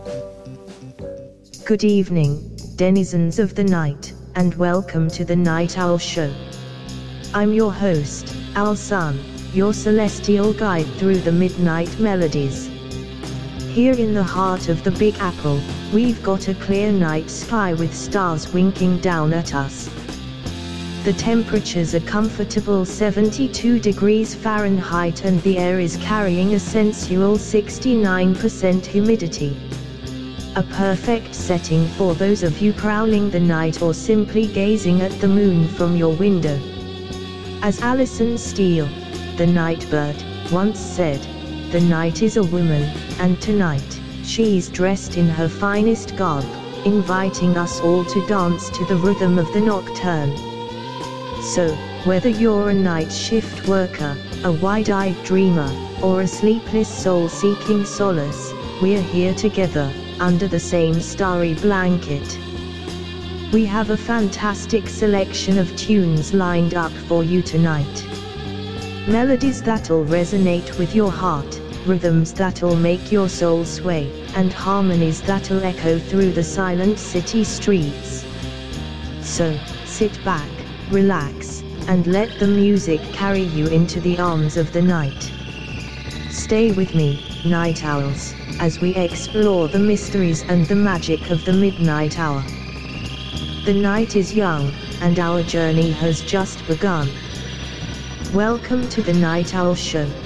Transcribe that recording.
Good evening, denizens of the night, and welcome to the Night Owl Show. I'm your host, Owl Sun, your celestial guide through the midnight melodies. Here in the heart of the Big Apple, we've got a clear night sky with stars winking down at us. The temperature's a comfortable 72 degrees Fahrenheit and the air is carrying a sensual 69% humidity. A perfect setting for those of you prowling the night or simply gazing at the moon from your window. As Alison Steele, the nightbird, once said, "The night is a woman, and tonight, she's dressed in her finest garb, inviting us all to dance to the rhythm of the nocturne." So, whether you're a night shift worker, a wide-eyed dreamer, or a sleepless soul seeking solace, we're here together, under the same starry blanket. We have a fantastic selection of tunes lined up for you tonight. Melodies that'll resonate with your heart, rhythms that'll make your soul sway, and harmonies that'll echo through the silent city streets. So, sit back, relax, and let the music carry you into the arms of the night. Stay with me, night owls, as we explore the mysteries and the magic of the midnight hour. The night is young, and our journey has just begun. Welcome to the Night Owl Show.